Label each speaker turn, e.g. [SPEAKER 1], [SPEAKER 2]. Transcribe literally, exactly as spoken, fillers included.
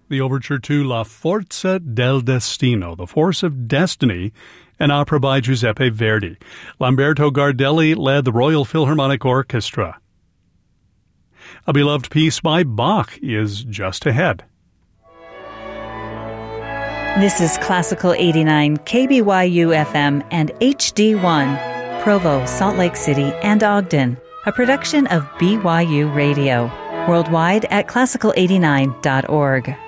[SPEAKER 1] the overture to La Forza del Destino, The Force of Destiny, an opera by Giuseppe Verdi. Lamberto Gardelli led the Royal Philharmonic Orchestra. A beloved piece by Bach is just ahead.
[SPEAKER 2] This is Classical eighty-nine, K B Y U F M and H D one, Provo, Salt Lake City, and Ogden, a production of B Y U Radio. Worldwide at classical eighty-nine dot org.